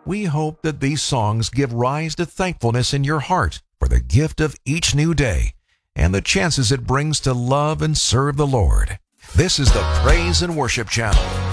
We hope that these songs give rise to thankfulness in your heart for the gift of each new day and the chances it brings to love and serve the Lord. This is the Praise and Worship Channel.